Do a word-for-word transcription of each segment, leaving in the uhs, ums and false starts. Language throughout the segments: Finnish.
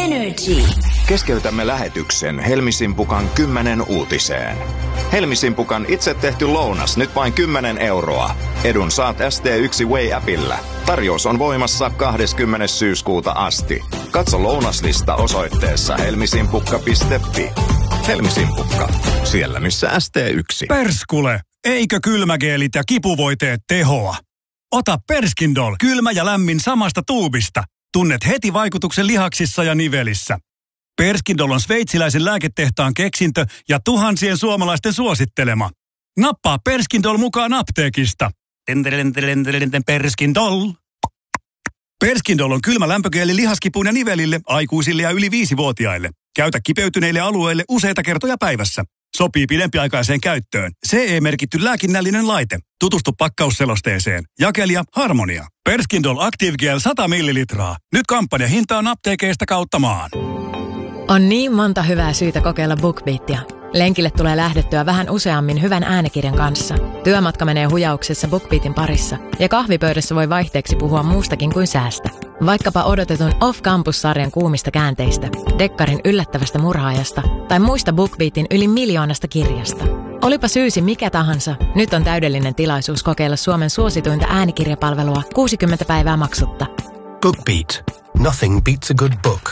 Energy. Keskeytämme lähetyksen Helmisimpukan kymmenen uutiseen. Helmisimpukan itse tehty lounas nyt vain kymmenen euroa. Edun saat S T yksi Way-appillä. Tarjous on voimassa kahdeskymmenes syyskuuta asti. Katso lounaslista osoitteessa helmisimpukka piste fi. Helmisimpukka. Siellä missä S T yksi. Perskule! Eikö kylmägeelit ja kipuvoiteet tehoa? Ota Perskindol kylmä ja lämmin samasta tuubista. Tunnet heti vaikutuksen lihaksissa ja nivelissä. Perskindol on sveitsiläisen lääketehtaan keksintö ja tuhansien suomalaisten suosittelema. Nappaa Perskindol mukaan apteekista. Perskindol. Perskindol on kylmä lämpögeeli lihaskipuun ja nivelille, aikuisille ja yli viisivuotiaille. Käytä kipeytyneille alueille useita kertoja päivässä. Sopii pidempiaikaiseen käyttöön. C E-merkitty lääkinnällinen laite. Tutustu pakkausselosteeseen. Jakelija Harmonia. Perskindol Active Gel sata millilitraa. Nyt kampanjahintaan apteekeista kautta maan. On niin monta hyvää syytä kokeilla BookBeatia. Lenkille tulee lähdettyä vähän useammin hyvän äänikirjan kanssa. Työmatka menee hujauksessa BookBeatin parissa. Ja kahvipöydässä voi vaihteeksi puhua muustakin kuin säästä. Vaikkapa odotetun Off-Campus-sarjan kuumista käänteistä, Dekkarin yllättävästä murhaajasta tai muista BookBeatin yli miljoonasta kirjasta. Olipa syysi mikä tahansa, nyt on täydellinen tilaisuus kokeilla Suomen suosituinta äänikirjapalvelua kuusikymmentä päivää maksutta. BookBeat. Nothing beats a good book.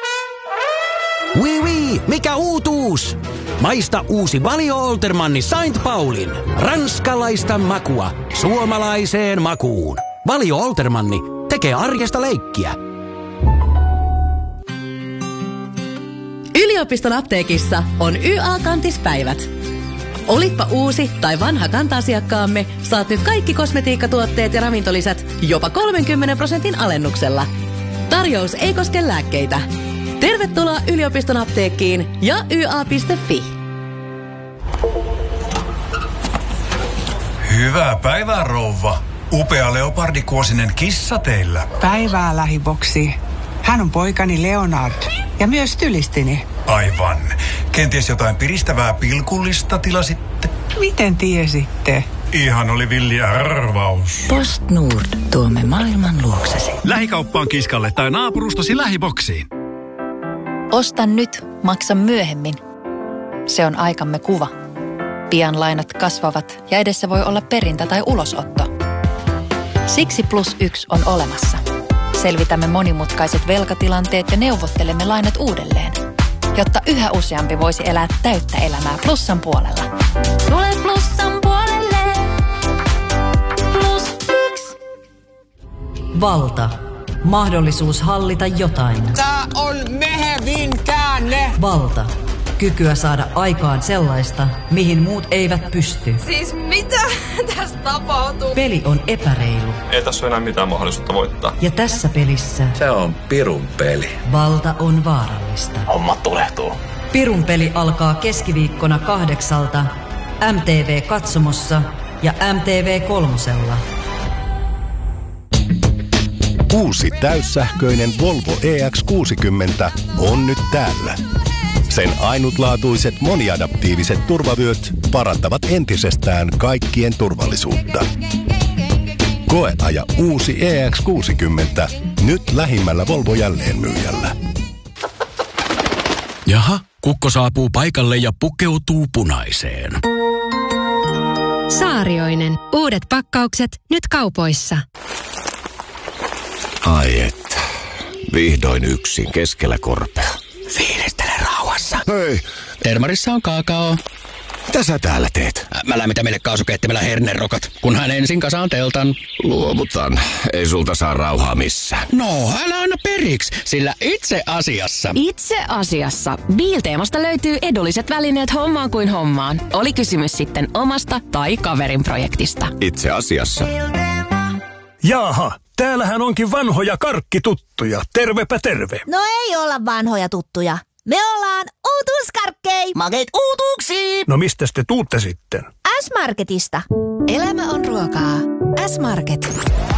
Wii wii, mikä uutuus? Maista uusi Valio Oltermanni Saint Paulin. Ranskalaista makua suomalaiseen makuun. Valio Oltermanni tekee arjesta leikkiä. Yliopiston apteekissa on Y A-kantispäivät. Olitpa uusi tai vanha kanta-asiakkaamme, saat nyt kaikki kosmetiikkatuotteet ja ravintolisät jopa kolmenkymmenen prosentin alennuksella. Tarjous ei koske lääkkeitä. Tervetuloa yliopiston apteekkiin ja y a piste fi. Hyvää päivää, rouva. Upea leopardikuosinen kissa teillä. Päivää, lähiboksi. Hän on poikani Leonard ja myös stylistini. Aivan. Kenties jotain piristävää pilkullista tilasitte? Miten tiesitte? Ihan oli villi arvaus. Postnord tuomme maailman luoksesi. Lähikauppaan kiskalle tai naapurustasi lähiboksiin. Osta nyt, maksa myöhemmin. Se on aikamme kuva. Pian lainat kasvavat ja edessä voi olla perintä tai ulosotto. Siksi Plus yksi on olemassa. Selvitämme monimutkaiset velkatilanteet ja neuvottelemme lainat uudelleen, jotta yhä useampi voisi elää täyttä elämää Plussan puolella. Tule Plussan puolelle! Plus yksi. Valta. Mahdollisuus hallita jotain. Tää on mehevin käänne! Valta. Kykyä saada aikaan sellaista, mihin muut eivät pysty. Siis mitä tässä tapahtuu? Peli on epäreilu. Ei tässä ole enää mitään mahdollisuutta voittaa. Ja tässä pelissä... Se on pirun peli. Valta on vaarallista. Hommat tulehtuu. Pirun peli alkaa keskiviikkona kahdeksalta M T V-katsomossa ja M T V kolmosella. Uusi täyssähköinen Volvo E X kuusikymmentä on nyt täällä. Sen ainutlaatuiset moniadaptiiviset turvavyöt parantavat entisestään kaikkien turvallisuutta. Koeaja uusi E X kuusikymmentä nyt lähimmällä Volvo jälleenmyyjällä. Jaha, kukko saapuu paikalle ja pukeutuu punaiseen. Saarioinen. Uudet pakkaukset nyt kaupoissa. Ai että. Vihdoin yksin keskellä korpea. Fiilistele rauhassa. Hei. Termarissa on kaakao. Mitä sä täällä teet? Mä lämmitän meille kaasukeittimellä hernerokat, kun hän ensin kasaan teltan. Luovutan. Ei sulta saa rauhaa missään. No, älä anna periksi, sillä itse asiassa... Itse asiassa. Biilteemasta löytyy edulliset välineet hommaan kuin hommaan. Oli kysymys sitten omasta tai kaverin projektista. Itse asiassa. Jaaha, täällähän onkin vanhoja karkkituttuja. Tervepä terve. No ei olla vanhoja tuttuja. Me ollaan uutuuskarkkei. Makeet uutuuksiin. No mistä te tuutte sitten? S-Marketista. Elämä on ruokaa. S-Market.